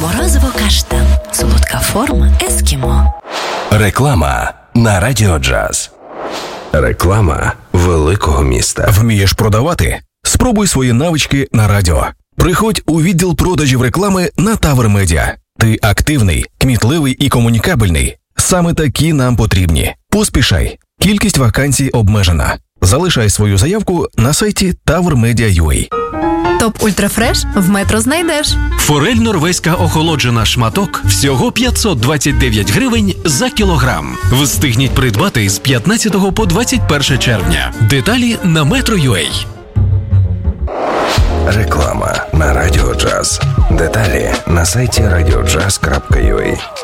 Морозиво каштан. Солодка форма ескімо. Реклама на Радіо Джаз. Реклама великого міста. Вмієш продавати? Спробуй свої навички на радіо. Приходь у відділ продажів реклами на Тавр Медіа. Ти активний, кмітливий і комунікабельний. Саме такі нам потрібні. Поспішай. Кількість вакансій обмежена. Залишай свою заявку на сайті tavrmedia.ua. Топ Ультрафреш в Метро знайдеш. Форель норвезька охолоджена шматок всього 529 гривень за кілограм. Встигніть придбати з 15 по 21 червня. Деталі на Metro.ua. Реклама на Радіо Джаз. Деталі на сайті radiojazz.ua.